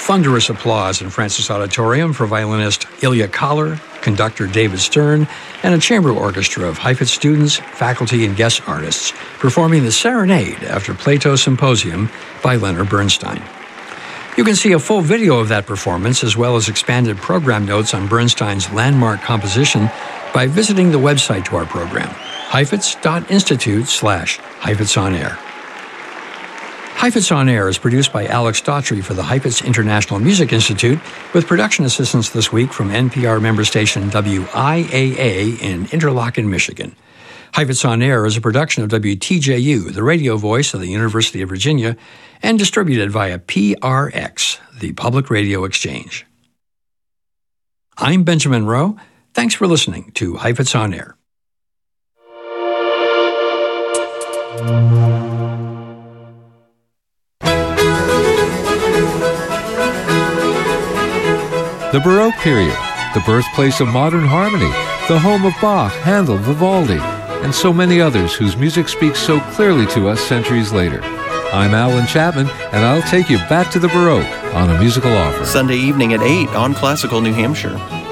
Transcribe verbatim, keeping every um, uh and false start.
thunderous applause in Francis Auditorium for violinist Ilya Kahler, conductor David Stern, and a chamber orchestra of Heifetz students, faculty, and guest artists performing the Serenade after Plato's Symposium by Leonard Bernstein. You can see a full video of that performance as well as expanded program notes on Bernstein's landmark composition by visiting the website to our program, heifetz.institute slash Heifetz on Air. Heifetz on Air is produced by Alex Daughtry for the Heifetz International Music Institute, with production assistance this week from N P R member station W I A A in Interlochen, Michigan. Heifetz on Air is a production of W T J U, the radio voice of the University of Virginia, and distributed via P R X, the Public Radio Exchange. I'm Benjamin Rowe. Thanks for listening to Heifetz on Air. The Baroque period, the birthplace of modern harmony, the home of Bach, Handel, Vivaldi, and so many others whose music speaks so clearly to us centuries later. I'm Alan Chapman, and I'll take you back to the Baroque on A Musical Offer. Sunday evening at eight on Classical New Hampshire.